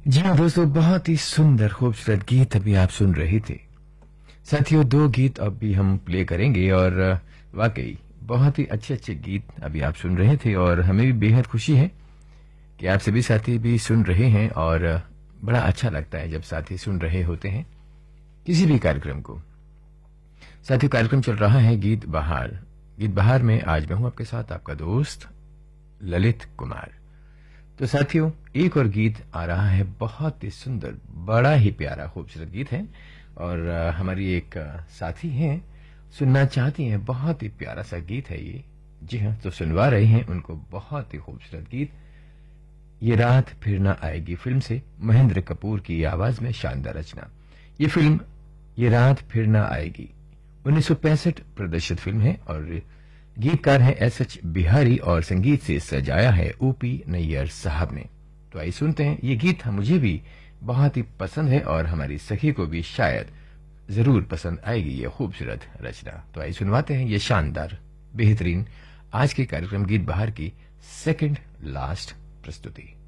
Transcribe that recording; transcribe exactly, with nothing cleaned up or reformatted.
जी हाँ दोस्तों, बहुत ही सुंदर खूबसूरत गीत अभी आप सुन रहे थे। साथियों, दो गीत अभी हम प्ले करेंगे और वाकई बहुत ही अच्छे अच्छे गीत अभी आप सुन रहे थे और हमें भी बेहद खुशी है कि आप सभी साथी भी सुन रहे हैं और बड़ा अच्छा लगता है जब साथी सुन रहे होते हैं किसी भी कार्यक्रम को। साथियों, कार्यक्रम चल रहा है गीत बहार। गीत बहार में आज मैं हूं आपके साथ, आपका दोस्त ललित कुमार। तो साथियों, एक और गीत आ रहा है, बहुत ही सुंदर, बड़ा ही प्यारा खूबसूरत गीत है और आ, हमारी एक आ, साथी हैं, सुनना चाहती हैं। बहुत ही प्यारा सा गीत है ये। जी हाँ, तो सुनवा रहे हैं उनको बहुत ही खूबसूरत गीत। ये रात फिर ना आएगी फिल्म से, महेंद्र कपूर की आवाज में शानदार रचना। ये फिल्म ये रात फिर ना आएगी उन्नीस सौ पैंसठ प्रदर्शित फिल्म है और गीतकार है एस एच बिहारी और संगीत से सजाया है ओपी नैयर साहब ने। तो आइए सुनते हैं ये गीत। मुझे भी बहुत ही पसंद है और हमारी सखी को भी शायद जरूर पसंद आएगी ये खूबसूरत रचना। तो आइए सुनवाते हैं ये शानदार बेहतरीन आज के कार्यक्रम गीत बहार की सेकंड लास्ट प्रस्तुति।